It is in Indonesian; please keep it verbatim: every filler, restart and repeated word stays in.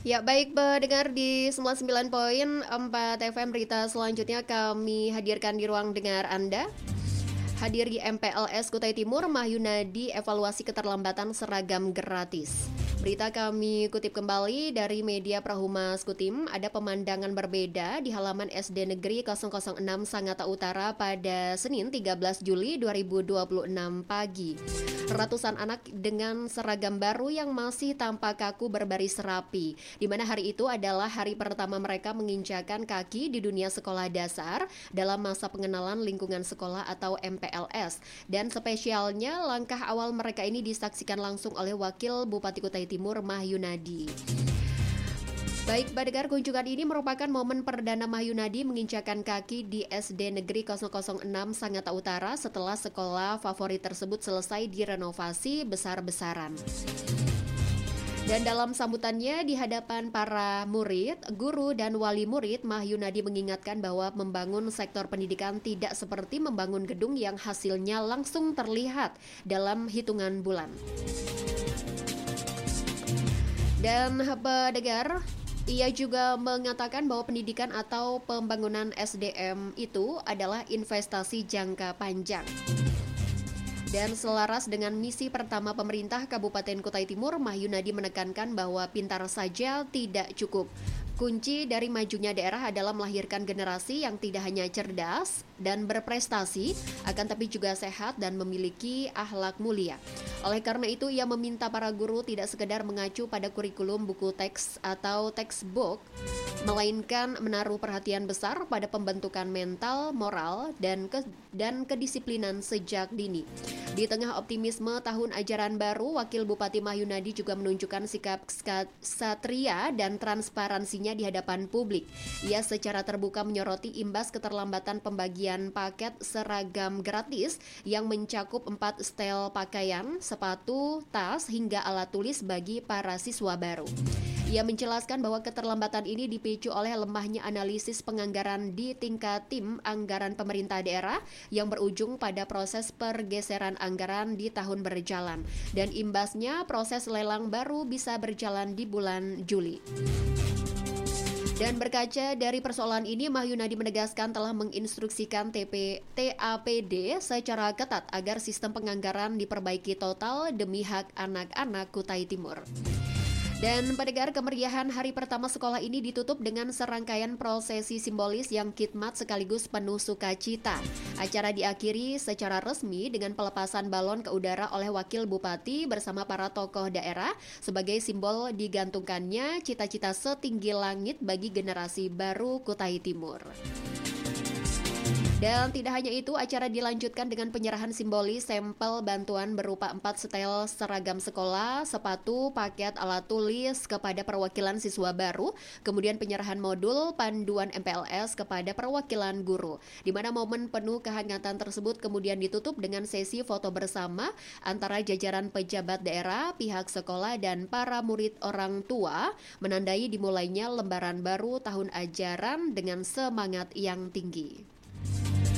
Ya, baik pendengar di sembilan puluh sembilan koma empat F M, berita selanjutnya kami hadirkan di ruang dengar Anda. Hadir di M P L S Kutai Timur, Mahyunadi evaluasi keterlambatan seragam gratis. Berita kami kutip kembali dari media Prahumas Kutim, ada pemandangan berbeda di halaman S D Negeri nol nol enam Sangatta Utara pada Senin tiga belas Juli dua ribu dua puluh enam pagi. Ratusan anak dengan seragam baru yang masih tampak kaku berbaris rapi, di mana hari itu adalah hari pertama mereka menginjakan kaki di dunia sekolah dasar dalam masa pengenalan lingkungan sekolah atau M P L S. Dan spesialnya langkah awal mereka ini disaksikan langsung oleh Wakil Bupati Kutai Timur Mahyunadi. Baik, pendengar, kunjungan ini merupakan momen perdana Mahyunadi menginjakan kaki di S D Negeri nol nol enam Sangatta Utara setelah sekolah favorit tersebut selesai direnovasi besar-besaran. Dan dalam sambutannya di hadapan para murid, guru, dan wali murid, Mahyunadi mengingatkan bahwa membangun sektor pendidikan tidak seperti membangun gedung yang hasilnya langsung terlihat dalam hitungan bulan. Dan pendengar, ia juga mengatakan bahwa pendidikan atau pembangunan S D M itu adalah investasi jangka panjang. Dan selaras dengan misi pertama pemerintah Kabupaten Kutai Timur, Mahyunadi menekankan bahwa pintar saja tidak cukup. Kunci dari majunya daerah adalah melahirkan generasi yang tidak hanya cerdas dan berprestasi, akan tapi juga sehat dan memiliki akhlak mulia. Oleh karena itu, ia meminta para guru tidak sekedar mengacu pada kurikulum buku teks atau textbook, melainkan menaruh perhatian besar pada pembentukan mental, moral, dan ke dan kedisiplinan sejak dini. Di tengah optimisme tahun ajaran baru, Wakil Bupati Mahyunadi juga menunjukkan sikap satria dan transparansinya di hadapan publik. Ia secara terbuka menyoroti imbas keterlambatan pembagian paket seragam gratis yang mencakup empat setel pakaian, sepatu, tas, hingga alat tulis bagi para siswa baru. Ia menjelaskan bahwa keterlambatan ini dipicu oleh lemahnya analisis penganggaran di tingkat tim anggaran pemerintah daerah yang berujung pada proses pergeseran anggaran di tahun berjalan, dan imbasnya proses lelang baru bisa berjalan di bulan Juli. Dan berkaca dari persoalan ini, Mahyunadi menegaskan telah menginstruksikan T P, T A P D secara ketat agar sistem penganggaran diperbaiki total demi hak anak-anak Kutai Timur. Dan pendengar, kemeriahan hari pertama sekolah ini ditutup dengan serangkaian prosesi simbolis yang khidmat sekaligus penuh sukacita. Acara diakhiri secara resmi dengan pelepasan balon ke udara oleh Wakil Bupati bersama para tokoh daerah sebagai simbol digantungkannya cita-cita setinggi langit bagi generasi baru Kutai Timur. Dan tidak hanya itu, acara dilanjutkan dengan penyerahan simbolis sampel bantuan berupa empat setel seragam sekolah, sepatu, paket alat tulis kepada perwakilan siswa baru, kemudian penyerahan modul panduan M P L S kepada perwakilan guru, di mana momen penuh kehangatan tersebut kemudian ditutup dengan sesi foto bersama antara jajaran pejabat daerah, pihak sekolah, dan para murid orang tua, menandai dimulainya lembaran baru tahun ajaran dengan semangat yang tinggi.